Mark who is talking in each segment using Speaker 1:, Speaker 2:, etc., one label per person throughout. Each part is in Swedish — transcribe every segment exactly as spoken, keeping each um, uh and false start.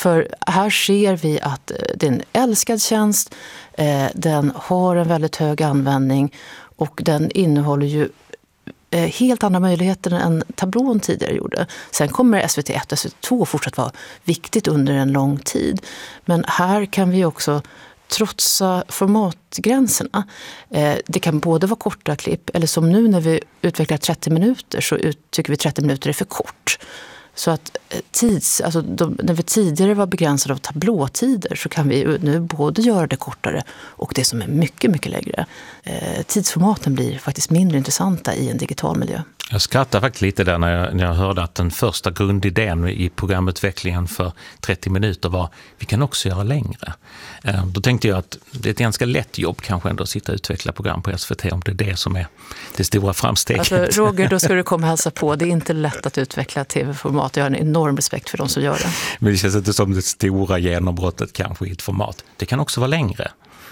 Speaker 1: För här ser vi att det är en älskad tjänst, eh, den har en väldigt hög användning och den innehåller ju eh, helt andra möjligheter än tablån tidigare gjorde. Sen kommer S V T ett och S V T två fortsatt vara viktigt under en lång tid. Men här kan vi också trotsa formatgränserna. Eh, det kan både vara korta klipp eller som nu när vi utvecklar trettio minuter så ut, tycker vi trettio minuter är för kort. Så att tids, alltså de, när vi tidigare var begränsade av tablåtider så kan vi nu både göra det kortare och det som är mycket, mycket längre. Eh, tidsformaten blir faktiskt mindre intressanta i en digital miljö.
Speaker 2: Jag skrattar faktiskt lite där när jag, när jag hörde att den första grundidén i programutvecklingen för trettio minuter var vi kan också göra längre. Eh, då tänkte jag att det är ett ganska lätt jobb kanske ändå att sitta och utveckla program på S V T om det är det som är det stora framsteget.
Speaker 1: Alltså, Roger, då ska du komma och hälsa på. Det är inte lätt att utveckla tv-format. Jag har en enorm respekt för de som gör det.
Speaker 2: Men det känns inte som det stora genombrottet kanske i ett format. Det kan också vara längre.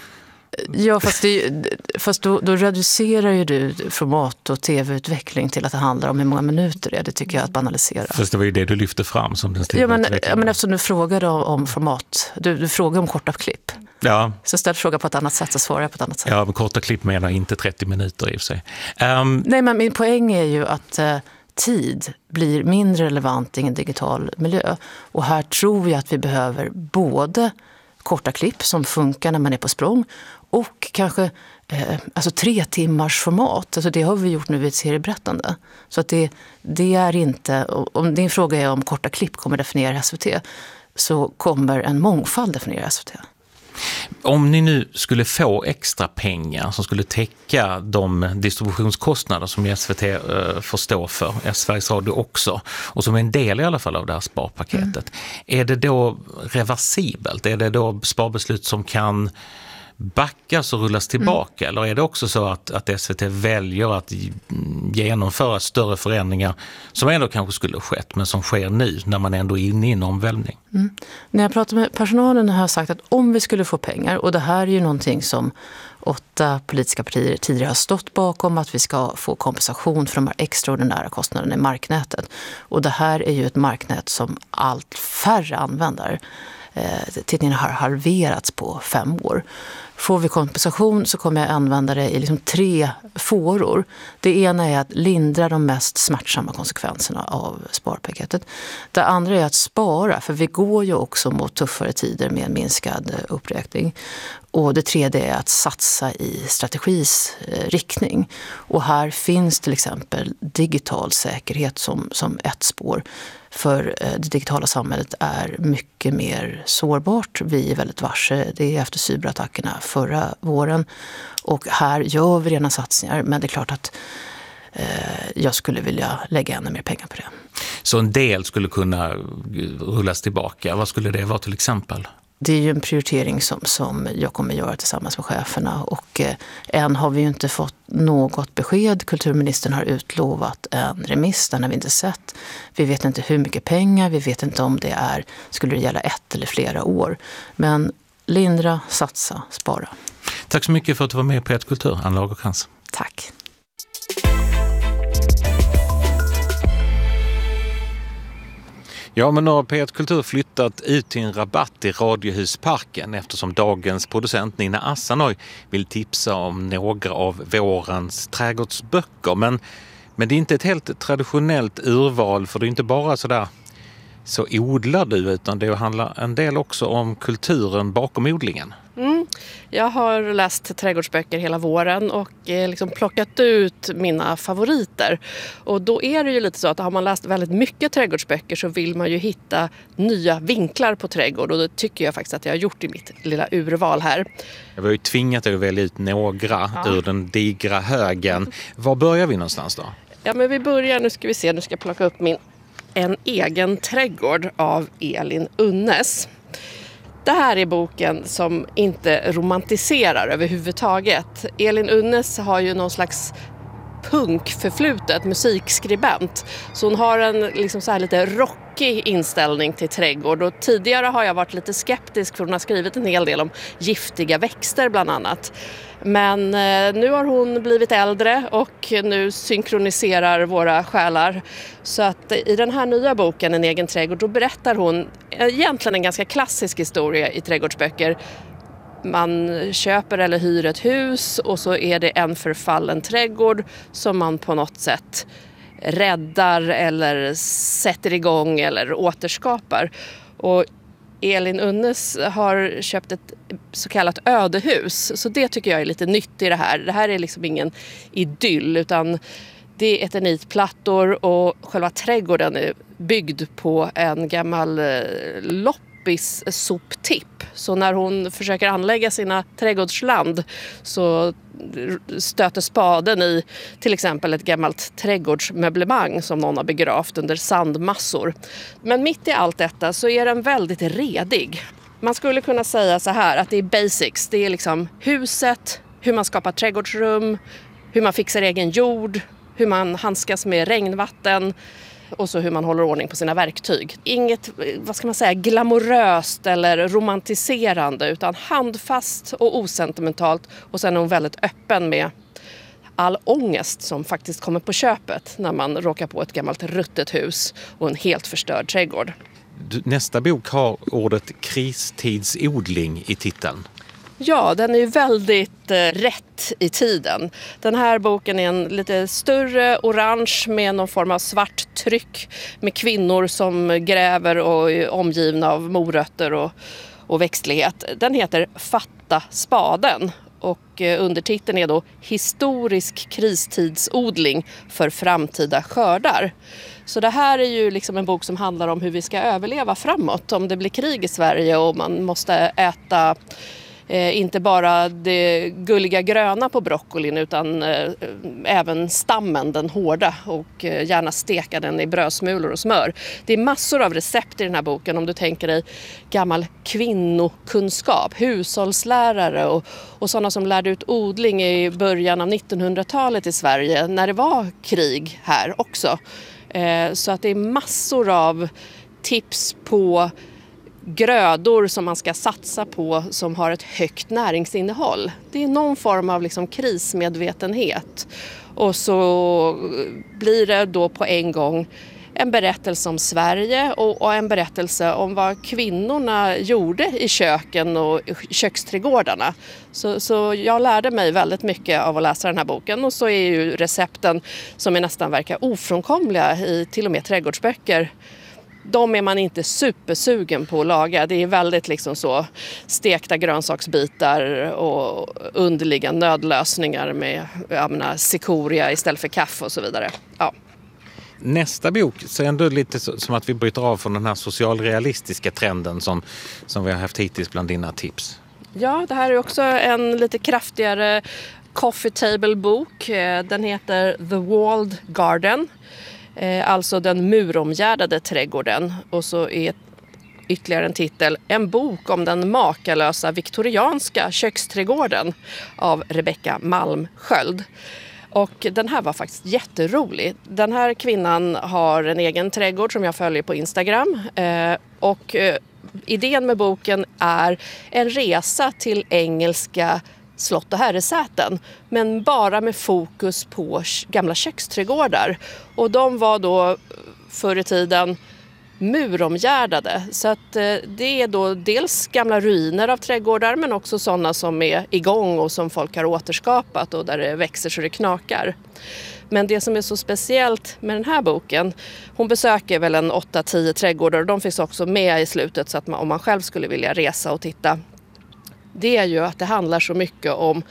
Speaker 1: Ja, fast, det, fast då, då reducerar ju du format och tv-utveckling till att det handlar om hur många minuter det är. Det tycker jag att banalisera.
Speaker 2: Fast det var ju det du lyfte fram som den stora
Speaker 1: ja, men,
Speaker 2: utvecklingen.
Speaker 1: ja, men eftersom du frågade om, om format, du, du frågade om korta klipp.
Speaker 2: Ja.
Speaker 1: Så ställ fråga på ett annat sätt så svarar jag på ett annat sätt.
Speaker 2: Ja, men korta klipp menar inte trettio minuter i och för sig. Um,
Speaker 1: Nej, men min poäng är ju att eh, tid blir mindre relevant i en digital miljö. Och här tror jag att vi behöver både korta klipp som funkar när man är på språng och kanske eh, alltså tre timmars format. Alltså det har vi gjort nu i ett serieberättande. Så att det, det är inte, om din fråga är om korta klipp kommer definiera S V T så kommer en mångfald definiera S V T.
Speaker 2: Om ni nu skulle få extra pengar som skulle täcka de distributionskostnader som S V T uh, får stå för, Sveriges Radio också, och som är en del i alla fall av det här sparpaketet, mm. är det då reversibelt? Är det då sparbeslut som kan backas och rullas tillbaka? Mm. Eller är det också så att, att S V T väljer att genomföra större förändringar som ändå kanske skulle ha skett men som sker nu när man ändå är inne i en omvälvning? Mm.
Speaker 1: När jag pratar med personalen har jag sagt att om vi skulle få pengar, och det här är ju någonting som åtta politiska partier tidigare har stått bakom, att vi ska få kompensation för de här extraordinära kostnaderna i marknätet. Och det här är ju ett marknät som allt färre använder. Tittningen har halverats på fem år. Får vi kompensation så kommer jag använda det i liksom tre fåror. Det ena är att lindra de mest smärtsamma konsekvenserna av sparpaketet. Det andra är att spara, för vi går ju också mot tuffare tider med en minskad uppräkning. Och det tredje är att satsa i strategis riktning. Och här finns till exempel digital säkerhet som, som ett spår. För det digitala samhället är mycket mer sårbart. Vi är väldigt varse. Det är efter cyberattackerna förra våren. Och här gör vi redan satsningar. Men det är klart att eh, jag skulle vilja lägga ännu mer pengar på det.
Speaker 2: Så en del skulle kunna rullas tillbaka. Vad skulle det vara till exempel?
Speaker 1: Det är ju en prioritering som, som jag kommer göra tillsammans med cheferna. Och eh, än har vi ju inte fått något besked. Kulturministern har utlovat en remiss, den har vi inte sett. Vi vet inte hur mycket pengar, vi vet inte om det är, skulle det gälla ett eller flera år. Men lindra, satsa, spara.
Speaker 2: Tack så mycket för att du var med på P ett Kultur, Ann Lagercrantz.
Speaker 1: Tack.
Speaker 2: Ja, men nu har P ett Kultur flyttat ut till en rabatt i Radiohusparken eftersom dagens producent Nina Assanoj vill tipsa om några av vårens trädgårdsböcker. Men, men det är inte ett helt traditionellt urval, för det är inte bara sådär så odlar du, utan det handlar en del också om kulturen bakom odlingen.
Speaker 3: Mm. Jag har läst trädgårdsböcker hela våren och eh, liksom plockat ut mina favoriter. Och då är det ju lite så att har man läst väldigt mycket trädgårdsböcker så vill man ju hitta nya vinklar på trädgård. Och det tycker jag faktiskt att jag har gjort i mitt lilla urval här.
Speaker 2: Jag var ju tvingat att välja ut några ja. ur den digra högen. Var börjar vi någonstans då?
Speaker 3: Ja, men vi börjar, nu ska vi se, nu ska jag plocka upp min En egen trädgård av Elin Unnes. Det här är boken som inte romantiserar överhuvudtaget. Elin Unnes har ju någon slags punkförflutet, musikskribent. Så hon har en liksom så här lite rockig inställning till trädgård. Och tidigare har jag varit lite skeptisk för hon har skrivit en hel del om giftiga växter bland annat. Men eh, nu har hon blivit äldre och nu synkroniserar våra själar. Så att i den här nya boken, En egen trädgård, då berättar hon egentligen en ganska klassisk historia i trädgårdsböcker. Man köper eller hyr ett hus och så är det en förfallen trädgård som man på något sätt räddar eller sätter igång eller återskapar. Och Elin Unnes har köpt ett så kallat ödehus, så det tycker jag är lite nytt i det här. Det här är liksom ingen idyll utan det är eternitplattor och själva trädgården är byggd på en gammal loppis soptipp. Så när hon försöker anlägga sina trädgårdsland så stöter spaden i till exempel ett gammalt trädgårdsmöblemang som någon har begravt under sandmassor. Men mitt i allt detta så är den väldigt redig. Man skulle kunna säga så här att det är basics. Det är liksom huset, hur man skapar trädgårdsrum, hur man fixar egen jord, hur man handskas med regnvatten och så hur man håller ordning på sina verktyg. Inget, vad ska man säga, glamoröst eller romantiserande utan handfast och osentimentalt. Och sen är hon väldigt öppen med all ångest som faktiskt kommer på köpet när man råkar på ett gammalt ruttet hus och en helt förstörd trädgård.
Speaker 2: Nästa bok har ordet kristidsodling i titeln.
Speaker 3: Ja, den är ju väldigt eh, rätt i tiden. Den här boken är en lite större orange med någon form av svart tryck med kvinnor som gräver och är omgivna av morötter och, och växtlighet. Den heter Fatta spaden och eh, undertiteln är då Historisk kristidsodling för framtida skördar. Så det här är ju liksom en bok som handlar om hur vi ska överleva framåt om det blir krig i Sverige och man måste äta Eh, inte bara det gulliga gröna på broccolin utan eh, även stammen, den hårda och eh, gärna steka den i brödsmulor och smör. Det är massor av recept i den här boken om du tänker dig gammal kvinnokunskap, hushållslärare och, och sådana som lärde ut odling i början av nittonhundratalet i Sverige när det var krig här också. Eh, så att det är massor av tips på grödor som man ska satsa på som har ett högt näringsinnehåll. Det är någon form av liksom krismedvetenhet. Och så blir det då på en gång en berättelse om Sverige och, och en berättelse om vad kvinnorna gjorde i köken och köksträdgårdarna. Så, så jag lärde mig väldigt mycket av att läsa den här boken och så är ju recepten som är nästan verkar ofrånkomliga i till och med trädgårdsböcker. De är man inte supersugen på att laga. Det är väldigt liksom så stekta grönsaksbitar och underliga nödlösningar med jag menar, cikoria istället för kaffe och så vidare. Ja.
Speaker 2: Nästa bok så är ändå lite som att vi bryter av från den här socialrealistiska trenden som, som vi har haft hittills bland dina tips.
Speaker 3: Ja, det här är också en lite kraftigare coffee table-bok. Den heter The Walled Garden. Alltså den muromgärdade trädgården och så är ytterligare en titel En bok om den makalösa viktorianska köksträdgården av Rebecka Malmsköld. Och den här var faktiskt jätterolig. Den här kvinnan har en egen trädgård som jag följer på Instagram och idén med boken är en resa till engelska slott och herresäten, men bara med fokus på gamla köksträdgårdar. Och de var då förr i tiden muromgärdade. Så att eh, det är då dels gamla ruiner av trädgårdar men också sådana som är igång och som folk har återskapat och där det växer så det knakar. Men det som är så speciellt med den här boken, hon besöker väl en åtta tio trädgårdar och de finns också med i slutet så att man, om man själv skulle vilja resa och titta. Det är ju att det handlar så mycket om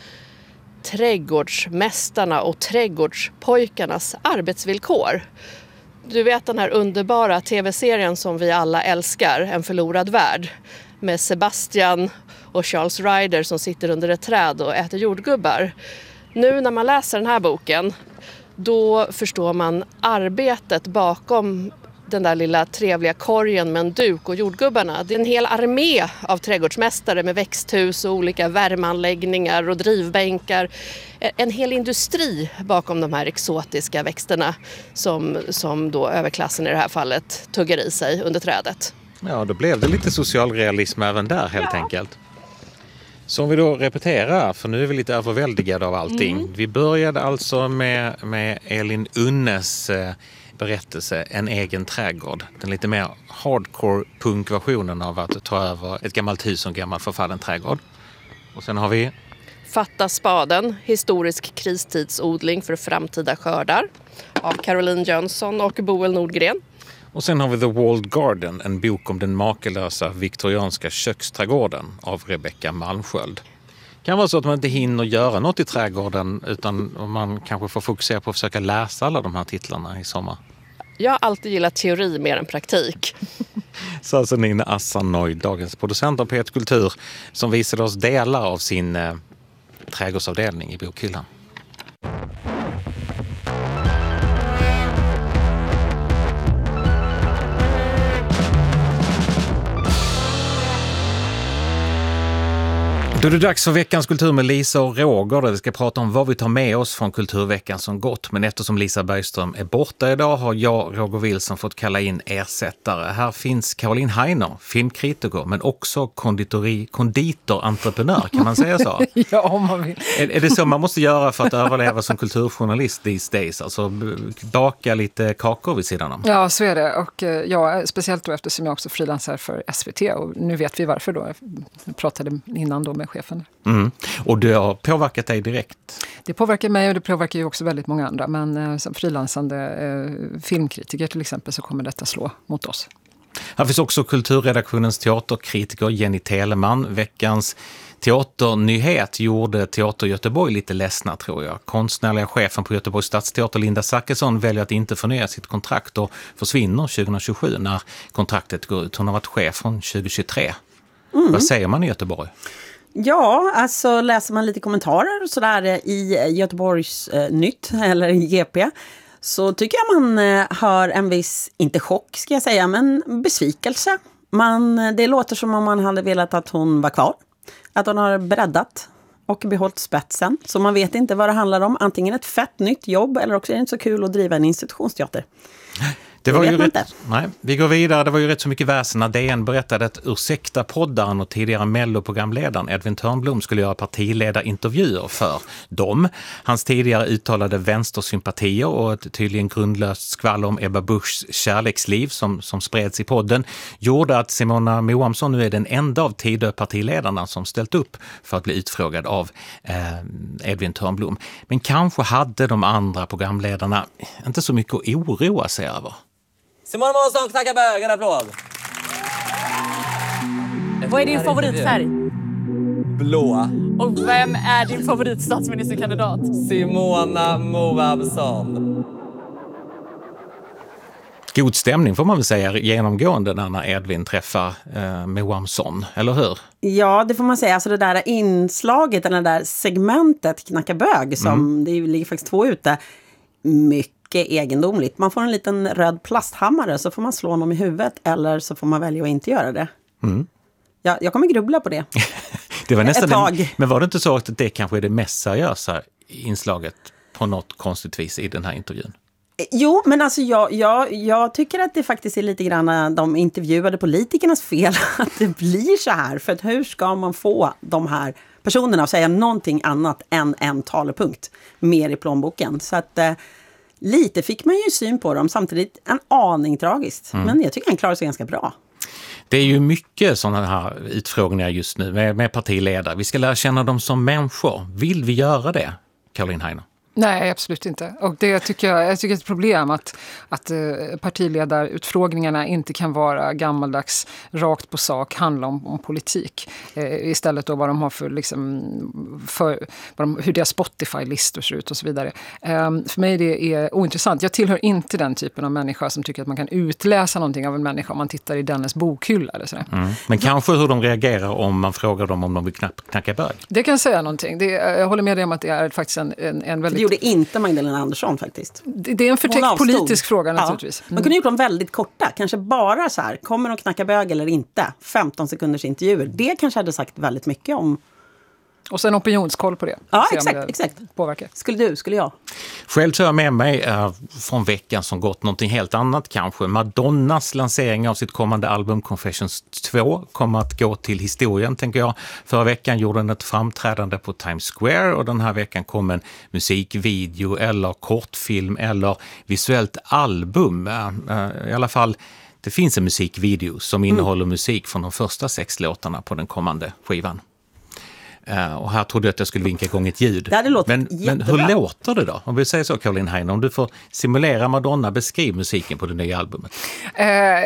Speaker 3: trädgårdsmästarna och trädgårdspojkarnas arbetsvillkor. Du vet den här underbara tv-serien som vi alla älskar, En förlorad värld, med Sebastian och Charles Ryder som sitter under ett träd och äter jordgubbar. Nu när man läser den här boken, då förstår man arbetet bakom den där lilla trevliga korgen med en duk och jordgubbarna. Det är en hel armé av trädgårdsmästare med växthus och olika värmeanläggningar och drivbänkar. en hel industri bakom de här exotiska växterna som, som då överklassen i det här fallet tuggar i sig under trädet.
Speaker 2: Ja, då blev det lite socialrealism även där helt ja. enkelt. Så om vi då repeterar, för nu är vi lite överväldigade av allting. Mm. Vi började alltså med, med Elin Unnes eh, berättelse En egen trädgård. Den lite mer hardcore punkversionen av att ta över ett gammalt hus och en gammal förfallen trädgård. Och sen har vi
Speaker 3: Fatta spaden, historisk kristidsodling för framtida skördar av Caroline Jönsson och Boel Nordgren.
Speaker 2: Och sen har vi The Walled Garden, en bok om den makelösa viktorianska köksträdgården av Rebecka Malmsköld. Det kan vara så att man inte hinner göra något i trädgården utan man kanske får fokusera på att försöka läsa alla de här titlarna i sommar.
Speaker 3: Jag har alltid gillat teori mer än praktik.
Speaker 2: Så alltså Nina Assanoj, dagens producent av P ett Kultur, som visade oss delar av sin eh, trädgårdsavdelning i bokhyllan. Då är det dags för veckans kultur med Lisa och Roger där vi ska prata om vad vi tar med oss från kulturveckan som gått. Men eftersom Lisa Bergström är borta idag har jag, Roger Wilson, fått kalla in ersättare. Här finns Caroline Heiner, filmkritiker, men också konditori, konditorentreprenör, kan man säga så?
Speaker 4: Ja, om man vill.
Speaker 2: Är, är det så man måste göra för att överleva som kulturjournalist these days? Alltså baka lite kakor vid sidan om?
Speaker 4: Ja, så är det. Och ja, speciellt då eftersom jag också frilansar för S V T. Och nu vet vi varför då. Jag pratade innan då med chefen.
Speaker 2: Mm. Och det har påverkat dig direkt?
Speaker 4: Det påverkar mig och det påverkar ju också väldigt många andra. Men eh, som frilansande eh, filmkritiker till exempel så kommer detta slå mot oss.
Speaker 2: Här finns också kulturredaktionens teaterkritiker Jenny Telemann. Veckans teaternyhet gjorde Teater Göteborg lite ledsna, tror jag. Konstnärliga chefen på Göteborgs stadsteater Linda Zachrisson väljer att inte förnya sitt kontrakt och försvinner tjugohundratjugosju när kontraktet går ut. Hon har varit chef från tjugohundratjugotre. Mm. Vad säger man i Göteborg?
Speaker 5: Ja, alltså läser man lite kommentarer och sådär i Göteborgs eh, nytt eller G P så tycker jag man eh, hör en viss, inte chock ska jag säga, men besvikelse. Man, det låter som om man hade velat att hon var kvar. Att hon har breddat och behållit spetsen. Så man vet inte vad det handlar om. Antingen ett fett nytt jobb eller också är det inte så kul att driva en institutionsteater.
Speaker 2: Det var ju rätt, nej, vi går vidare. Det var ju rätt så mycket väsen när D N berättade att ursäkta-poddaren och tidigare Mello-programledaren Edvin Törnblom skulle göra partiledarintervjuer för dem. Hans tidigare uttalade vänstersympatier och ett tydligen grundlöst skvall om Ebba Buschs kärleksliv som, som spreds i podden gjorde att Simona Moamsson nu är den enda av Tidö-partiledarna som ställt upp för att bli utfrågad av eh, Edvin Törnblom. Men kanske hade de andra programledarna inte så mycket att oroa sig över.
Speaker 6: Simona Moamsson, knacka bög, en applåd.
Speaker 7: Vad är din favoritfärg?
Speaker 6: Blå.
Speaker 7: Och vem är din favoritstatsministerkandidat?
Speaker 6: Simona Moamsson.
Speaker 2: God stämning får man väl säga genomgående när Edvin träffar eh, Moamsson, eller hur?
Speaker 5: Ja, det får man säga. Alltså det där inslaget, eller det där segmentet knacka bög som mm. det ligger faktiskt två ute. Mycket egendomligt. Man får en liten röd plasthammare så får man slå honom i huvudet eller så får man välja att inte göra det. Mm. Ja, jag kommer grubbla på det.
Speaker 2: Det var nästan
Speaker 5: ett tag.
Speaker 2: En, men var det inte så att det kanske är det mest seriösa inslaget på något konstigt vis i den här intervjun?
Speaker 5: Jo, men alltså jag, jag, jag tycker att det faktiskt är lite grann de intervjuade politikernas fel att det blir så här. För att hur ska man få de här personerna att säga någonting annat än en talepunkt mer i plånboken? Så att eh, lite fick man ju syn på dem, samtidigt en aning tragiskt. Mm. Men jag tycker han klarar sig ganska bra.
Speaker 2: Det är ju mycket sådana här utfrågningar just nu med, med partiledare. Vi ska lära känna dem som människor. Vill vi göra det, Caroline Heiner?
Speaker 4: Nej, absolut inte. Och det tycker jag, jag tycker det är ett problem att, att partiledarutfrågningarna inte kan vara gammaldags, rakt på sak, handla om, om politik. Eh, istället då vad de har för, liksom, för vad de, hur deras Spotify-listor ser ut och så vidare. Eh, för mig det är ointressant. Jag tillhör inte den typen av människa som tycker att man kan utläsa någonting av en människa om man tittar i dennes bokhylla eller sådär.
Speaker 2: Mm. Men kanske hur de reagerar om man frågar dem om de vill knapp, knacka bög.
Speaker 4: Det kan säga någonting. Det, jag håller med dig om att det är faktiskt en, en, en väldigt...
Speaker 5: Det gjorde inte Magdalena Andersson faktiskt.
Speaker 4: Det, det är en förtäckt politisk fråga naturligtvis.
Speaker 5: Ja. Man kunde gjort dem väldigt korta. Kanske bara så här, kommer de knacka bög eller inte? femton sekunders intervjuer. Det kanske hade sagt väldigt mycket om
Speaker 4: Och sen opinionskoll på det.
Speaker 5: Ja,
Speaker 4: Se om
Speaker 5: exakt,
Speaker 4: det
Speaker 5: exakt.
Speaker 4: Påverkar.
Speaker 5: Skulle du, skulle jag?
Speaker 2: Själv tar jag med mig äh, från veckan som gått någonting helt annat kanske. Madonnas lansering av sitt kommande album Confessions två kommer att gå till historien, tänker jag. Förra veckan gjorde den ett framträdande på Times Square och den här veckan kom en musikvideo eller kortfilm eller visuellt album. Äh, I alla fall, det finns en musikvideo som innehåller mm. musik från de första sex låtarna på den kommande skivan. Uh, och här trodde jag att jag skulle vinka igång ett ljud.
Speaker 5: Det hade låtit
Speaker 2: men, men hur låter det då? Om vi säger så, Caroline Heiner, om du får simulera Madonna, beskriv musiken på det nya albumet.
Speaker 4: Eh,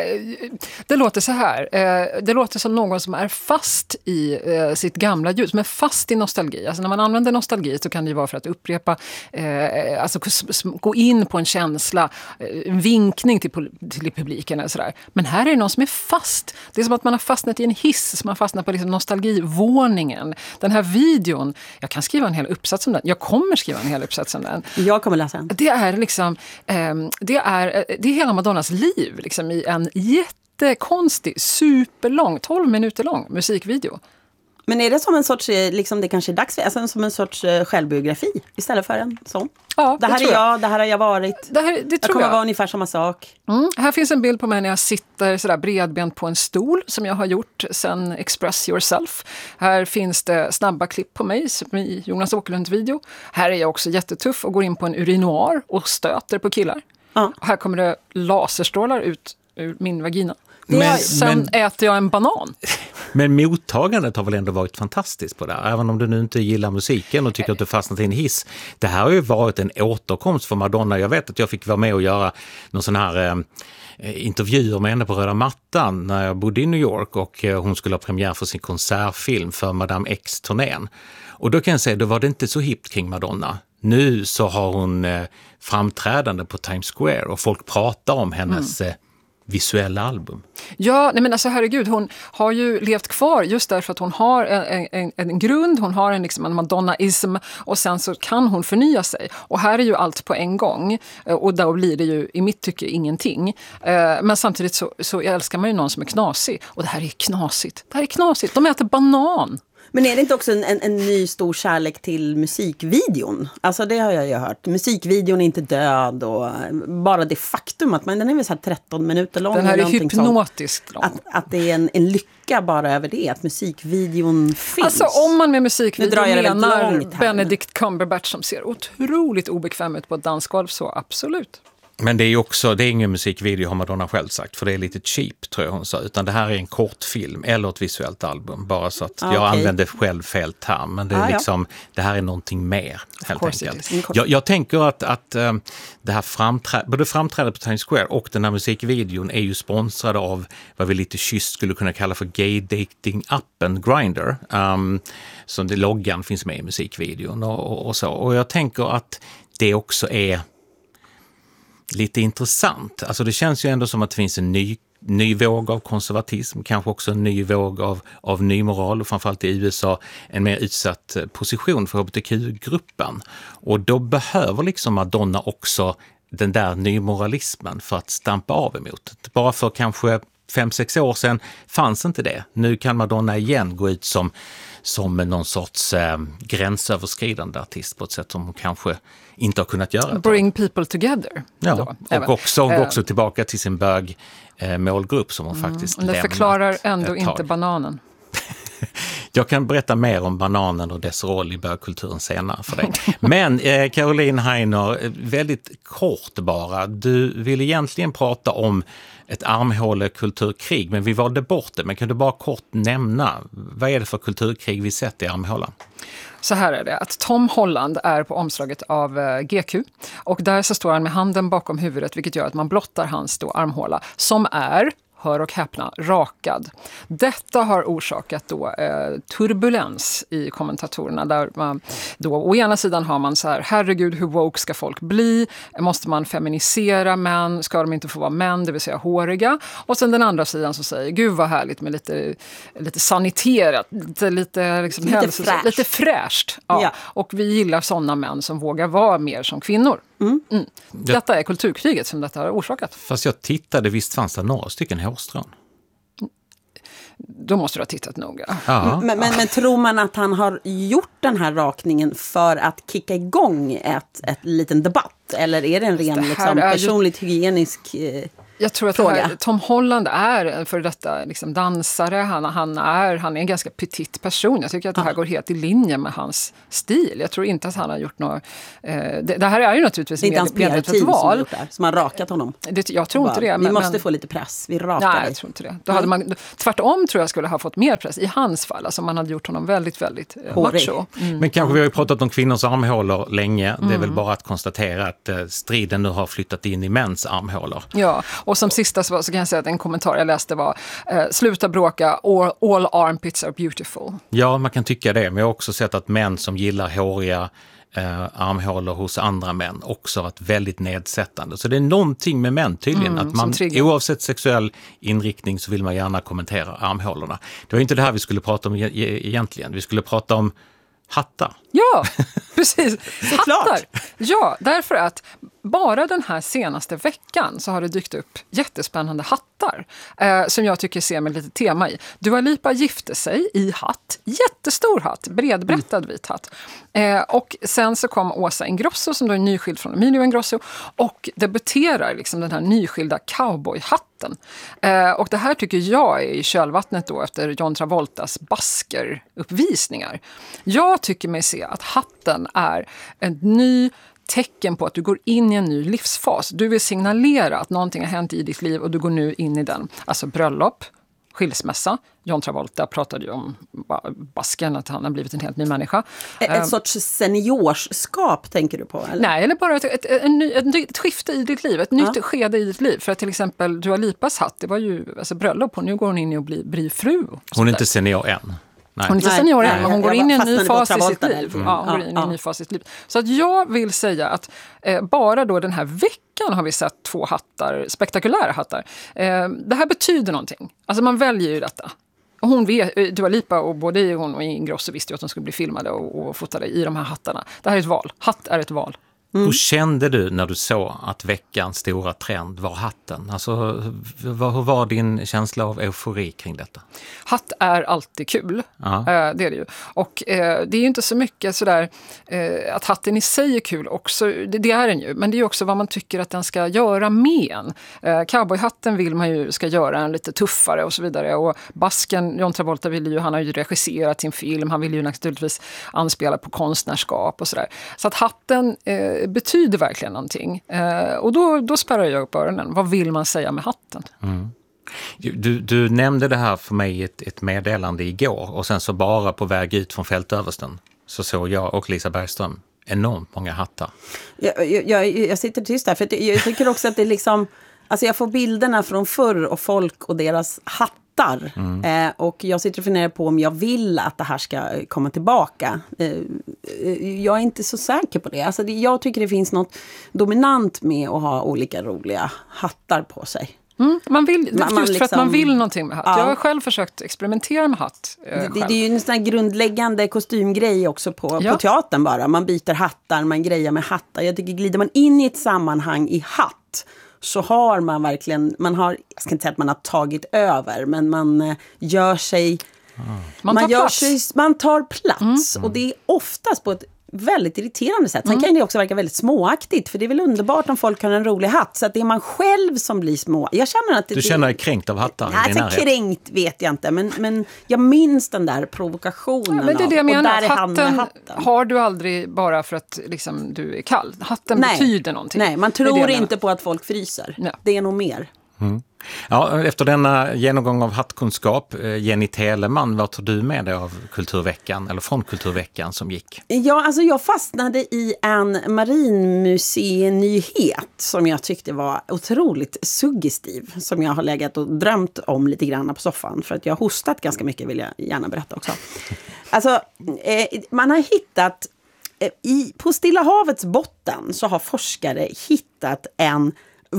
Speaker 4: det låter så här. Eh, det låter som någon som är fast i eh, sitt gamla ljud, som är fast i nostalgi. Alltså när man använder nostalgi så kan det ju vara för att upprepa, eh, alltså gå in på en känsla, en vinkning till, till publiken eller sådär. Men här är det någon som är fast. Det är som att man har fastnat i en hiss, som har fastnat på liksom nostalgivåningen. Den här videon, jag kan skriva en hel uppsats om den. Jag kommer skriva en hel uppsats om den.
Speaker 5: Jag kommer läsa den.
Speaker 4: Det är liksom, eh, det är, det är hela Madonnas liv liksom, i en jättekonstig, superlång, tolv minuter lång musikvideo.
Speaker 5: Men är det som en sorts, liksom det kanske är dags för, alltså som en sorts självbiografi istället för en sån?
Speaker 4: Ja,
Speaker 5: det här
Speaker 4: det
Speaker 5: är jag,
Speaker 4: jag,
Speaker 5: det här har jag varit.
Speaker 4: Det, här, det
Speaker 5: jag
Speaker 4: tror
Speaker 5: kommer
Speaker 4: jag.
Speaker 5: vara ungefär samma sak.
Speaker 4: Mm. Här finns en bild på mig när jag sitter sådär bredbent på en stol som jag har gjort sen Express Yourself. Här finns det snabba klipp på mig som i Jonas Åkerlunds video. Här är jag också jättetuff och går in på en urinoir och stöter på killar.
Speaker 5: Ja.
Speaker 4: Och här kommer det laserstrålar ut ur min vagina.
Speaker 2: Men,
Speaker 4: sen
Speaker 2: men,
Speaker 4: äter jag en banan.
Speaker 2: Men mottagandet har väl ändå varit fantastiskt på det här, även om du nu inte gillar musiken och tycker att du fastnat i en hiss. Det här har ju varit en återkomst för Madonna. Jag vet att jag fick vara med och göra någon sån här eh, intervjuer med henne på röda mattan när jag bodde i New York och eh, hon skulle ha premiär för sin konsertfilm för Madame X-turnén. Och då kan jag säga, då var det inte så hippt kring Madonna. Nu så har hon eh, framträdande på Times Square och folk pratar om hennes mm. eh, visuella album.
Speaker 4: Ja, nej men alltså herregud, hon har ju levt kvar just därför att hon har en, en, en grund, hon har en, liksom en Madonna-ism och sen så kan hon förnya sig. Och här är ju allt på en gång och då blir det ju i mitt tycke ingenting. Men samtidigt så, så älskar man ju någon som är knasig och det här är knasigt. Det här är knasigt, de äter banan.
Speaker 5: Men är det inte också en, en, en ny stor kärlek till musikvideon? Alltså det har jag ju hört. Musikvideon är inte död och bara det faktum att man, den är väl så här tretton minuter lång.
Speaker 4: Den här är hypnotiskt lång.
Speaker 5: Att, att det är en, en lycka bara över det, att musikvideon finns.
Speaker 4: Alltså om man med musikvideon menar
Speaker 5: långt
Speaker 4: Benedict Cumberbatch som ser otroligt obekväm ut på ett dansgolv, så absolut.
Speaker 2: Men det är ju också, det är ingen musikvideo har Madonna själv sagt, för det är lite cheap tror jag hon sa, utan det här är en kortfilm eller ett visuellt album, bara så att ah, jag okay. använder själv fel term, men det är ah, liksom, ja. det här är någonting mer helt enkelt. Jag, jag tänker att, att um, det här framträ- både framträdet på Times Square och den här musikvideon är ju sponsrade av vad vi lite kysst skulle kunna kalla för gay-dating-appen Grindr, um, som det loggan finns med i musikvideon och, och, och så. Och jag tänker att det också är lite intressant. Alltså det känns ju ändå som att det finns en ny, ny våg av konservatism, kanske också en ny våg av, av ny moral och framförallt i U S A en mer utsatt position för H B T Q-gruppen. Och då behöver liksom Madonna också den där nymoralismen för att stampa av emot. Bara för kanske fem, sex år sedan fanns inte det. Nu kan Madonna igen gå ut som, som någon sorts eh, gränsöverskridande artist på ett sätt som hon kanske inte har kunnat göra.
Speaker 4: Bring people together.
Speaker 2: Ja, då, och också, och också tillbaka till sin bög eh, målgrupp som hon mm, faktiskt lämnat.
Speaker 4: Det förklarar ändå inte bananen.
Speaker 2: Jag kan berätta mer om bananen och dess roll i bögkulturen senare för dig. Men eh, Caroline Heiner, väldigt kort bara. Du vill egentligen prata om ett armhålekulturkrig, men vi valde bort det. Men kan du bara kort nämna, vad är det för kulturkrig vi sett i armhålan?
Speaker 4: Så här är det, att Tom Holland är på omslaget av G Q och där så står han med handen bakom huvudet, vilket gör att man blottar hans då armhåla som är, hör och häpna, rakad. Detta har orsakat då eh, turbulens i kommentatorerna där man då å ena sidan har man så här, herregud hur woke ska folk bli? Måste man feminisera män? Ska de inte få vara män, det vill säga håriga? Och sen den andra sidan som säger, gud vad härligt med lite, lite saniterat, lite, lite, liksom
Speaker 5: lite
Speaker 4: hälsos-
Speaker 5: fräscht.
Speaker 4: Lite fräscht. Ja. Ja. Och vi gillar sådana män som vågar vara mer som kvinnor. Mm. Mm. Detta är kulturkriget som detta har orsakat.
Speaker 2: Fast jag tittade, visst fanns det några stycken hårstrån.
Speaker 4: då måste du ha tittat noga.
Speaker 2: Ja.
Speaker 5: Men, men, men tror man att han har gjort den här rakningen för att kicka igång ett, ett liten debatt? Eller är det en ren
Speaker 4: Det
Speaker 5: liksom,
Speaker 4: är ju-
Speaker 5: personligt hygienisk... Eh,
Speaker 4: Jag tror att det
Speaker 5: Fråga.
Speaker 4: här, Tom Holland är för detta liksom dansare, han, han, är, han är en ganska petit person. Jag tycker att det här går helt i linje med hans stil. Jag tror inte att han har gjort något... Eh, det, det här är ju naturligtvis
Speaker 5: det är inte hans
Speaker 4: med- medvetet
Speaker 5: P R-team som har
Speaker 4: val.
Speaker 5: gjort det här, som har rakat honom.
Speaker 4: Det, jag tror inte
Speaker 5: Bara,
Speaker 4: det.
Speaker 5: vi
Speaker 4: Men,
Speaker 5: måste
Speaker 4: men,
Speaker 5: få lite press, vi rakar
Speaker 4: nej,
Speaker 5: dig.
Speaker 4: jag tror inte det. Då hade man, tvärtom tror jag skulle ha fått mer press i hans fall. Alltså man hade gjort honom väldigt, väldigt eh,
Speaker 5: Hårig.
Speaker 4: macho. Mm.
Speaker 2: Men kanske vi har ju pratat om kvinnors armhålor länge. Det är väl bara att konstatera att eh, striden nu har flyttat in i mäns armhålor.
Speaker 4: Ja, och som sista så, så kan jag säga att en kommentar jag läste var eh, sluta bråka, all, all armpits are beautiful.
Speaker 2: Ja, man kan tycka det. Men jag har också sett att män som gillar håriga eh, armhålor hos andra män också varit väldigt nedsättande. Så det är någonting med män tydligen.
Speaker 4: Mm,
Speaker 2: att man,
Speaker 4: som triggar.
Speaker 2: oavsett sexuell inriktning så vill man gärna kommentera armhålorna. Det var inte det här vi skulle prata om e- e- egentligen. Vi skulle prata om hattar.
Speaker 4: Ja, precis.
Speaker 5: Såklart.
Speaker 4: Hattar. Ja, därför att bara den här senaste veckan så har det dykt upp jättespännande hattar eh, som jag tycker ser med lite tema i. Dua Lipa gifte sig i hatt, jättestor hatt, bredbrättad vit hatt. Eh, och sen så kom Åsa Ingrosso som då är nyskild från Emilio Ingrosso och debuterar liksom den här nyskilda cowboyhatten. Eh, och det här tycker jag är i kölvattnet då efter John Travoltas Basker-uppvisningar. Jag tycker mig se att hatten är en ny tecken på att du går in i en ny livsfas. Du vill signalera att någonting har hänt i ditt liv och du går nu in i den. Alltså bröllop, skilsmässa. John Travolta pratade ju om Basken, att han har blivit en helt ny människa.
Speaker 5: Ett um, sorts seniorskap tänker du på? Eller?
Speaker 4: Nej, eller bara ett, ett, en ny, ett, ett skifte i ditt liv. Ett nytt
Speaker 5: Ja.
Speaker 4: skede i ditt liv. För att till exempel Dua Lipas hatt, det var ju alltså bröllop och nu går hon in i att bli, bli fru.
Speaker 2: Hon är inte senior än. Nej.
Speaker 4: Hon är inte
Speaker 5: Nej,
Speaker 4: senior än,
Speaker 5: nej,
Speaker 4: men hon
Speaker 5: jag
Speaker 4: går in i en ny
Speaker 5: fastnade på
Speaker 4: fas i sitt
Speaker 5: Travolta
Speaker 4: liv.
Speaker 5: där.
Speaker 4: Ja, hon går
Speaker 5: Mm.
Speaker 4: in
Speaker 5: Ja,
Speaker 4: i en
Speaker 5: ja.
Speaker 4: ny fas i sitt liv. Så att jag vill säga att eh, bara då den här veckan har vi sett två hattar, spektakulära hattar. Eh, det här betyder någonting. Alltså man väljer ju detta. Och hon vet, Dua Lipa och både hon och Ingrosso visste ju att de skulle bli filmade och, och fotade i de här hattarna. Det här är ett val. Hatt är ett val.
Speaker 2: Hur kände du när du såg att veckans stora trend var hatten? Alltså, hur hur var din känsla av eufori kring detta?
Speaker 4: Hatt är alltid kul,
Speaker 2: Ja.
Speaker 4: eh, det är det ju. Och eh, det är ju inte så mycket sådär eh, att hatten i sig är kul också, det, det är den ju. Men det är ju också vad man tycker att den ska göra med en. Eh, cowboyhatten vill man ju ska göra en lite tuffare och så vidare. Och Basken, John Travolta vill ju, han har ju regisserat sin film, han vill ju naturligtvis anspela på konstnärskap och sådär. Så att hatten eh, betyder verkligen någonting. Eh, och då, då spärrar jag upp öronen. Vad vill man säga med hatten?
Speaker 2: Mm. Du, du nämnde det här för mig i ett, ett meddelande igår och sen så bara på väg ut från fältöversten så såg jag och Lisa Bergström enormt många hattar.
Speaker 5: Jag, jag, jag, jag sitter tyst där för jag, jag tycker också att det är liksom, alltså jag får bilderna från förr och folk och deras hattar. Mm. Eh, och jag sitter och funderar på om jag vill att det här ska komma tillbaka. Eh, jag är inte så säker på det. Alltså det, jag tycker det finns något dominant med att ha olika roliga hattar på sig.
Speaker 4: Mm, man vill,
Speaker 5: Man-
Speaker 4: just
Speaker 5: man
Speaker 4: för att
Speaker 5: liksom-
Speaker 4: man vill någonting med hatt.
Speaker 5: Ja.
Speaker 4: Jag har själv försökt experimentera med hatt eh,
Speaker 5: Det, det,
Speaker 4: själv.
Speaker 5: det är ju en sån här grundläggande kostymgrej också på,
Speaker 4: Ja.
Speaker 5: på teatern bara. Man byter hattar, man grejer med hattar. Jag tycker glider man in i ett sammanhang i hatt så har man verkligen, man har, jag ska inte säga att man har tagit över, men man eh, gör sig,
Speaker 4: Man tar
Speaker 5: gör
Speaker 4: plats.
Speaker 5: sig, man tar plats. Och det är oftast på ett väldigt irriterande sätt. Sen
Speaker 4: Mm.
Speaker 5: kan det också verka väldigt småaktigt, för det är väl underbart om folk har en rolig hatt, så att det är man själv som blir små. Jag känner att det,
Speaker 2: Du känner dig kränkt av hattar i
Speaker 5: Nej,
Speaker 2: din
Speaker 5: alltså,
Speaker 2: närhet?
Speaker 5: kränkt vet jag inte, men, men jag minns den där provokationen.
Speaker 4: Ja, men det är det jag
Speaker 5: av, och
Speaker 4: menar.
Speaker 5: där är han med
Speaker 4: Hatten,
Speaker 5: hatten.
Speaker 4: har du aldrig bara för att liksom, du är kall. Hatten
Speaker 5: Nej.
Speaker 4: betyder någonting.
Speaker 5: Nej, man
Speaker 4: Det är det
Speaker 5: tror
Speaker 4: jag menar.
Speaker 5: inte på att folk fryser.
Speaker 4: Nej.
Speaker 5: Det är nog mer.
Speaker 2: Ja, efter denna genomgång av hattkunskap, eh, Jenny Telemann, vad tar du med dig av Kulturveckan, eller från Kulturveckan som gick?
Speaker 5: Ja, alltså jag fastnade i en marinmuseinyhet som jag tyckte var otroligt suggestiv. Som jag har legat och drömt om lite grann på soffan. För att jag har hostat ganska mycket, vill jag gärna berätta också. Alltså, eh, man har hittat, eh, i, på Stilla havets botten så har forskare hittat en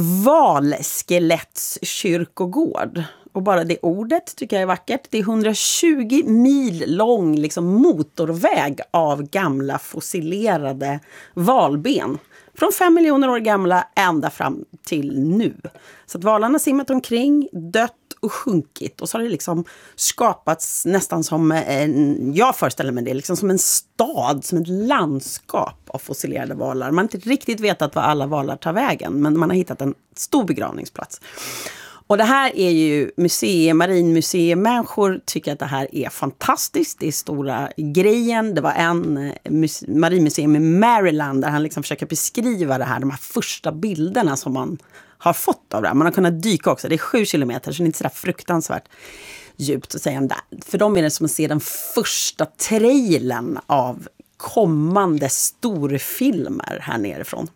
Speaker 5: valskelettskyrkogård. Och bara det ordet tycker jag är vackert. Det är hundratjugo mil lång liksom, motorväg av gamla fossilerade valben. Från fem miljoner år gamla ända fram till nu. Så att valarna simmat omkring, dött och sjunkit. Och så har det liksom skapats nästan som en, jag föreställer mig det, liksom som en stad, som ett landskap av fossilerade valar. Man har inte riktigt vetat var alla valar tar vägen, men man har hittat en stor begravningsplats. Och det här är ju museum, marinmuseum-människor tycker att det här är fantastiskt. Det är stora grejen. Det var en marinmuseum i Maryland där han liksom försöker beskriva det här, de här första bilderna som man har fått av det här. Man har kunnat dyka också. Det är sju kilometer, så det är inte så där fruktansvärt djupt att säga om det. För dem är det som att se den första trailern av kommande storfilmer här nerifrån.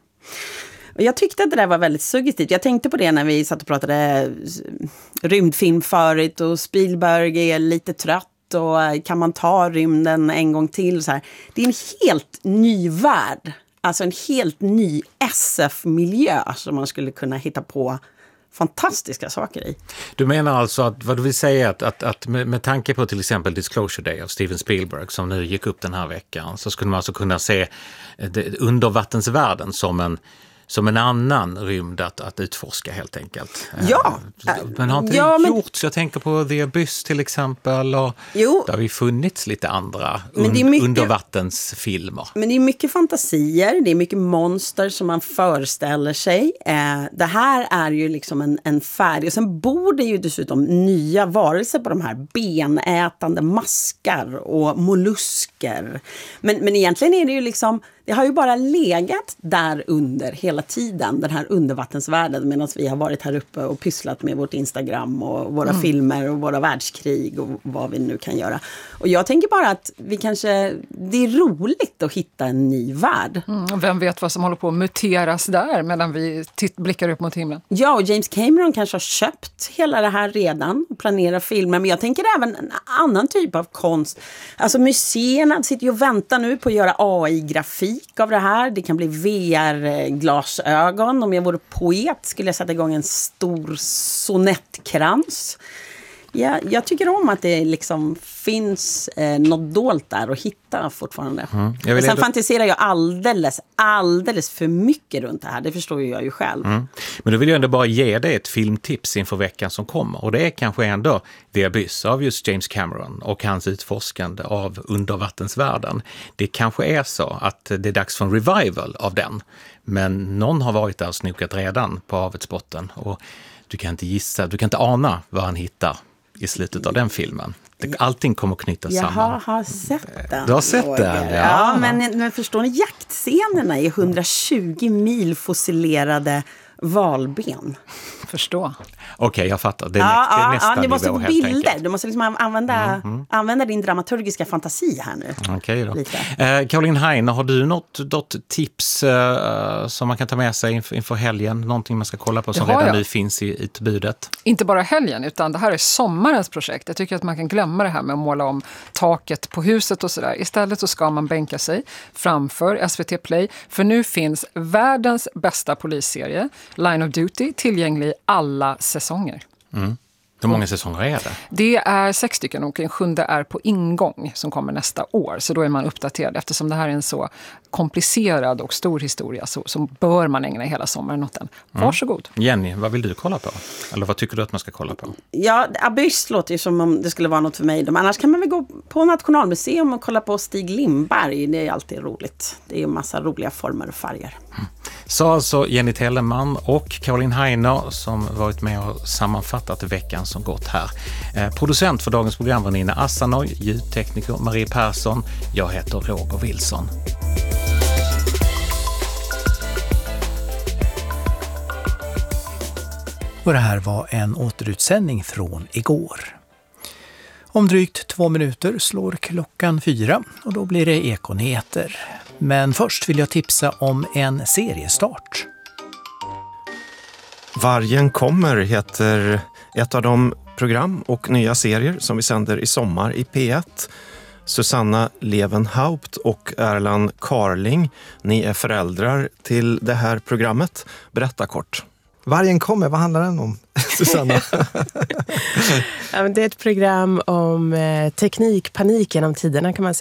Speaker 5: Jag tyckte att det där var väldigt suggestivt. Jag tänkte på det när vi satt och pratade rymdfilm förut och Spielberg är lite trött och kan man ta rymden en gång till? Så här. Det är en helt ny värld, alltså en helt ny S F-miljö som man skulle kunna hitta på fantastiska saker i.
Speaker 2: Du menar alltså att vad du vill säga att, att, att med, med tanke på till exempel Disclosure Day av Steven Spielberg som nu gick upp den här veckan, så skulle man alltså kunna se det, undervattensvärlden som en som en annan rymd att, att utforska helt enkelt.
Speaker 5: Ja.
Speaker 2: Men har inte
Speaker 5: ja,
Speaker 2: det
Speaker 5: men...
Speaker 2: gjorts? Jag tänker på The Abyss till exempel. Och
Speaker 5: jo.
Speaker 2: Det har ju funnits lite andra
Speaker 5: men det är mycket...
Speaker 2: undervattensfilmer.
Speaker 5: Men det är mycket fantasier, det är mycket monster som man föreställer sig. Eh, det här är ju liksom en, en färdig... Och sen bor det ju dessutom nya varelser på de här benätande maskar och mollusker. Men, men egentligen är det ju liksom... Det har ju bara legat där under hela tiden, den här undervattensvärlden, medan vi har varit här uppe och pysslat med vårt Instagram och våra mm. filmer och våra världskrig och vad vi nu kan göra. Och jag tänker bara att vi kanske, det är roligt att hitta en ny värld.
Speaker 4: Mm, vem vet vad som håller på att muteras där medan vi titt- blickar upp mot himlen?
Speaker 5: Ja, och James Cameron kanske har köpt hela det här redan och planerar filmer. Men jag tänker även en annan typ av konst. Alltså museerna sitter ju och väntar nu på att göra A I-grafik av det här. Det kan bli V R-glasögon. Om jag vore poet skulle jag sätta igång en stor sonettkrans. Ja, jag tycker om att det liksom finns eh, något dolt där att hitta fortfarande. Mm. Jag vill sen ändå... fantiserar jag alldeles, alldeles för mycket runt det här. Det förstår ju jag ju själv. Mm.
Speaker 2: Men då vill jag ändå bara ge dig ett filmtips inför veckan som kommer. Och det är kanske ändå The Abyss av just James Cameron och hans utforskande av undervattensvärlden. Det kanske är så att det är dags för en revival av den. Men någon har varit där och snokat redan på havets botten. Och du kan inte gissa, du kan inte ana vad han hittar i slutet av den filmen. Allting kommer att knytas
Speaker 5: jag
Speaker 2: samman.
Speaker 5: Jag har sett den.
Speaker 2: Du har sett
Speaker 5: Roger.
Speaker 2: den, ja.
Speaker 5: ja men, men förstår ni, jaktscenerna är hundratjugo mil fossilerade valben.
Speaker 4: Förstå.
Speaker 2: Okej, okay, jag fattar. Det är,
Speaker 5: ja,
Speaker 2: nästa, det är nästa
Speaker 5: ja, du måste
Speaker 2: nivå,
Speaker 5: få bilder. Du måste liksom använda, mm, mm. använda din dramaturgiska fantasi här nu.
Speaker 2: Okej okay, då. Eh, Caroline Heiner, har du något, något tips eh, som man kan ta med sig inför, inför helgen? Någonting man ska kolla på som redan jag. nu finns i utbudet?
Speaker 4: Inte bara helgen, utan det här är sommarens projekt. Jag tycker att man kan glömma det här med att måla om taket på huset och sådär. Istället så ska man bänka sig framför S V T Play. För nu finns världens bästa polisserie, Line of Duty, tillgänglig i alla säsonger.
Speaker 2: Mm. Hur många säsonger är det?
Speaker 4: Det är sex stycken och en sjunde är på ingång som kommer nästa år. Så då är man uppdaterad. Eftersom det här är en så komplicerad och stor historia så, så bör man ägna hela sommaren åt den. Varsågod.
Speaker 2: Mm. Jenny, vad vill du kolla på? Eller vad tycker du att man ska kolla på?
Speaker 5: Ja, Abyss låter ju som om det skulle vara något för mig. Men annars kan man väl gå på Nationalmuseum och kolla på Stig Lindberg. Det är alltid roligt. Det är ju en massa roliga former och färger.
Speaker 2: Mm. Så alltså Jenny Telleman och Caroline Heiner som varit med och sammanfattat veckan som gått här. Eh, producent för dagens program var Nina Assanoj, ljudtekniker Marie Persson. Jag heter Roger Wilson.
Speaker 8: Och det här var en återutsändning från igår. Om drygt två minuter slår klockan fyra och då blir det Ekonyheter. Men först vill jag tipsa om en seriestart.
Speaker 9: Vargen kommer heter ett av de program och nya serier som vi sänder i sommar i P ett. Susanna Levenhaupt och Erland Carling, ni är föräldrar till det här programmet. Berätta kort.
Speaker 10: Vargen kommer, vad handlar den om, Susanna?
Speaker 11: Ja, men det är ett program om eh, teknikpanik genom tiderna kan man säga.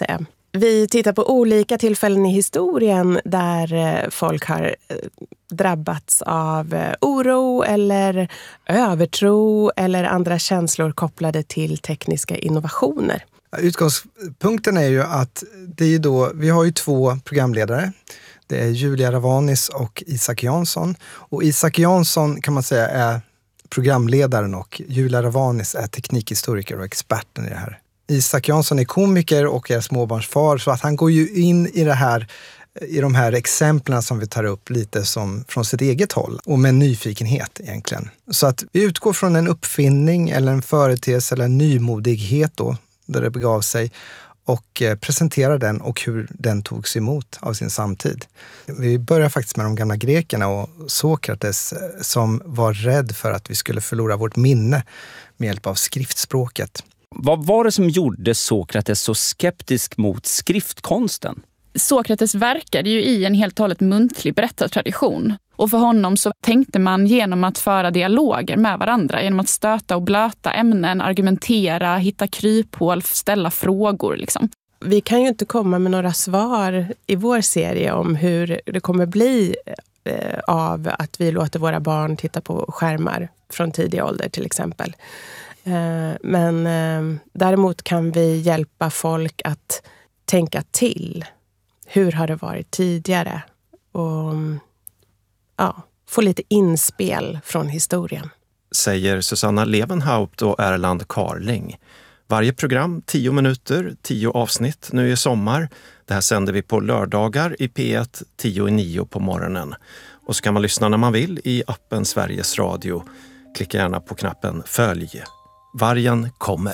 Speaker 11: Vi tittar på olika tillfällen i historien där folk har drabbats av oro eller övertro eller andra känslor kopplade till tekniska innovationer.
Speaker 10: Utgångspunkten är ju att det är då, vi har ju två programledare. Det är Julia Ravanis och Isak Jansson. Och Isak Jansson kan man säga är programledaren och Julia Ravanis är teknikhistoriker och experten i det här. Isak Jansson är komiker och är småbarnsfar, så att han går ju in i det här, i de här exemplen som vi tar upp lite som från sitt eget håll och med nyfikenhet egentligen. Så att vi utgår från en uppfinning eller en företeelse eller en nymodighet då, där det begav sig, och presenterar den och hur den togs emot av sin samtid. Vi börjar faktiskt med de gamla grekerna och Sokrates som var rädd för att vi skulle förlora vårt minne med hjälp av skriftspråket.
Speaker 12: Vad var det som gjorde Sokrates så skeptisk mot skriftkonsten?
Speaker 7: Sokrates verkade ju i en helt och hållet muntlig berättartradition. Och för honom så tänkte man genom att föra dialoger med varandra, genom att stöta och blöta ämnen, argumentera, hitta kryphål, ställa frågor liksom.
Speaker 11: Vi kan ju inte komma med några svar i vår serie om hur det kommer bli eh, av att vi låter våra barn titta på skärmar från tidig ålder till exempel. Eh, men eh, däremot kan vi hjälpa folk att tänka till. Hur har det varit tidigare? Och ja, få lite inspel från historien.
Speaker 9: Säger Susanna Levenhaupt och Erland Carling. Varje program tio minuter, tio avsnitt nu i sommar. Det här sänder vi på lördagar i P ett, tio i nio på morgonen. Och så kan man lyssna när man vill i appen Sveriges Radio. Klicka gärna på knappen Följ. Vargen kommer.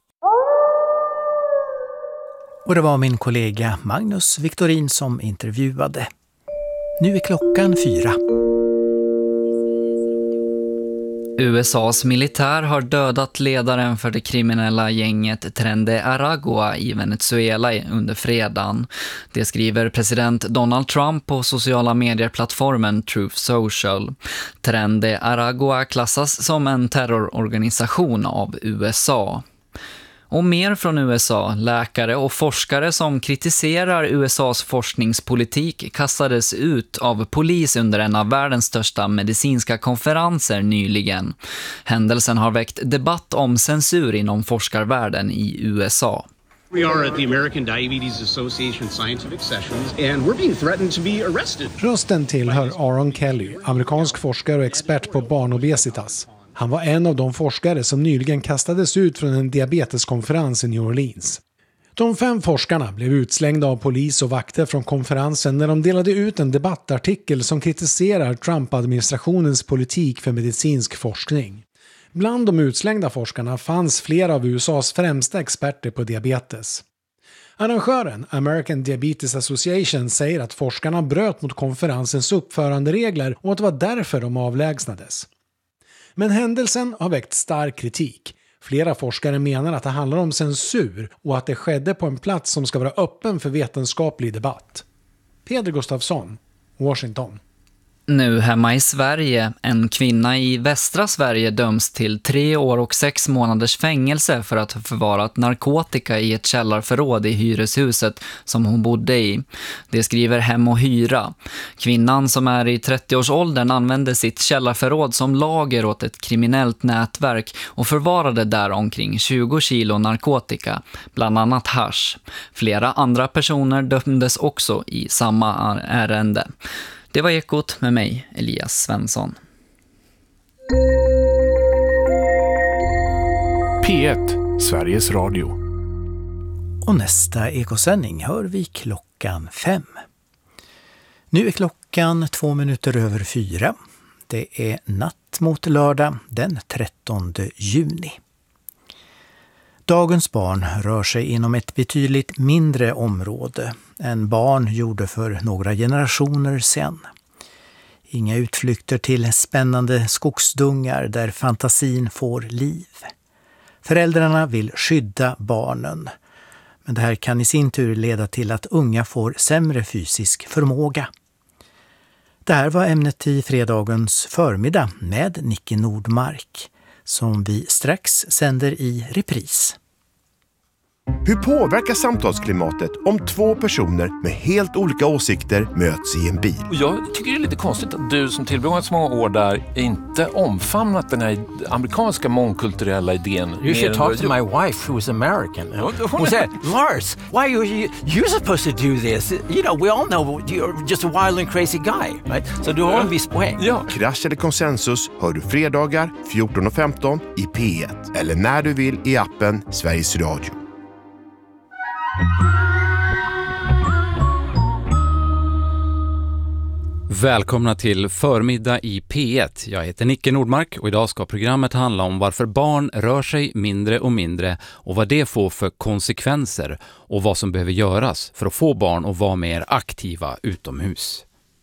Speaker 8: Och det var min kollega Magnus Victorin som intervjuade. Nu är klockan fyra.
Speaker 13: U S A:s militär har dödat ledaren för det kriminella gänget Tren de Aragua i Venezuela under fredagen. Det skriver president Donald Trump på sociala medieplattformen Truth Social. Tren de Aragua klassas som en terrororganisation av U S A. Och mer från U S A. Läkare och forskare som kritiserar U S A:s forskningspolitik kastades ut av polis under en av världens största medicinska konferenser nyligen. Händelsen har väckt debatt om censur inom forskarvärlden i U S A.
Speaker 14: We are at the American Diabetes Association Scientific Sessions and we're being threatened to be arrested.
Speaker 15: Rösten tillhör Aaron Kelly, amerikansk forskare och expert på barnobesitas. Han var en av de forskare som nyligen kastades ut från en diabeteskonferens i New Orleans. De fem forskarna blev utslängda av polis och vakter från konferensen när de delade ut en debattartikel som kritiserar Trump-administrationens politik för medicinsk forskning. Bland de utslängda forskarna fanns flera av U S A:s främsta experter på diabetes. Arrangören American Diabetes Association säger att forskarna bröt mot konferensens uppföranderegler och att det var därför de avlägsnades. Men händelsen har väckt stark kritik. Flera forskare menar att det handlar om censur och att det skedde på en plats som ska vara öppen för vetenskaplig debatt. Peder Gustafsson, Washington.
Speaker 13: Nu hemma i Sverige, en kvinna i västra Sverige döms till tre år och sex månaders fängelse för att ha förvarat narkotika i ett källarförråd i hyreshuset som hon bodde i. Det skriver Hem och Hyra. Kvinnan som är i trettioårsåldern använde sitt källarförråd som lager åt ett kriminellt nätverk och förvarade där omkring tjugo kilo narkotika, bland annat hasch. Flera andra personer dömdes också i samma ärende. Det var Ekot med mig, Elias Svensson.
Speaker 16: P ett, Sveriges Radio.
Speaker 8: Och nästa ekosändning hör vi klockan fem. Nu är klockan två minuter över fyra. Det är natt mot lördag den trettonde juni. Dagens barn rör sig inom ett betydligt mindre område än barn gjorde för några generationer sedan. Inga utflykter till spännande skogsdungar där fantasin får liv. Föräldrarna vill skydda barnen, men det här kan i sin tur leda till att unga får sämre fysisk förmåga. Det här var ämnet i fredagens förmiddag med Nicke Nordmark, som vi strax sänder i repris.
Speaker 17: Hur påverkar samtalsklimatet om två personer med helt olika åsikter möts i en bil?
Speaker 18: Jag tycker det är lite konstigt att du som tillbringat så många år där inte omfamnat den här amerikanska mångkulturella idén.
Speaker 19: You should talk to my wife who is American. Who said, Lars, why are you you supposed to do this? You know, we all know you're just a wild and crazy guy, right? Så du har en viss poäng.
Speaker 17: Ja. Krasch eller konsensus hör du fredagar fjorton och femton i P ett. Eller när du vill i appen Sveriges Radio.
Speaker 20: Välkomna till Förmiddag i P ett. Jag heter Nicke Nordmark och idag ska programmet handla om varför barn rör sig mindre och mindre och vad det får för konsekvenser och vad som behöver göras för att få barn att vara mer aktiva utomhus.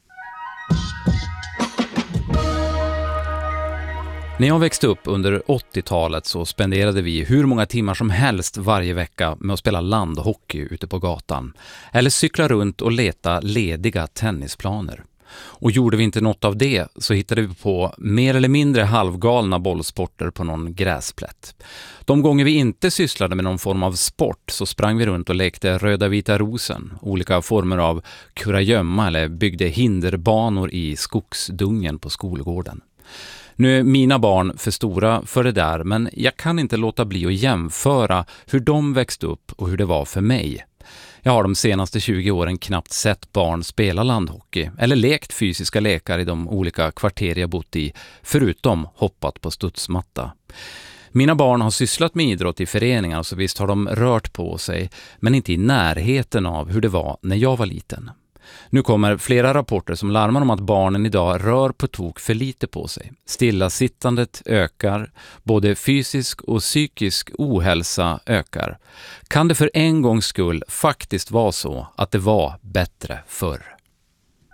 Speaker 20: När jag växte upp under åttiotalet så spenderade vi hur många timmar som helst varje vecka med att spela landhockey ute på gatan. Eller cykla runt och leta lediga tennisplaner. Och gjorde vi inte något av det så hittade vi på mer eller mindre halvgalna bollsporter på någon gräsplätt. De gånger vi inte sysslade med någon form av sport så sprang vi runt och lekte röda vita rosen, olika former av kurragömma eller byggde hinderbanor i skogsdungen på skolgården. Nu är mina barn för stora för det där, men jag kan inte låta bli att jämföra hur de växte upp och hur det var för mig. Jag har de senaste tjugo åren knappt sett barn spela landhockey eller lekt fysiska lekar i de olika kvarter jag bott i, förutom hoppat på studsmatta. Mina barn har sysslat med idrott i föreningar så visst har de rört på sig, men inte i närheten av hur det var när jag var liten. Nu kommer flera rapporter som larmar om att barnen idag rör på tok för lite på sig. Stillasittandet ökar, både fysisk och psykisk ohälsa ökar. Kan det för en gångs skull faktiskt vara så att det var bättre förr?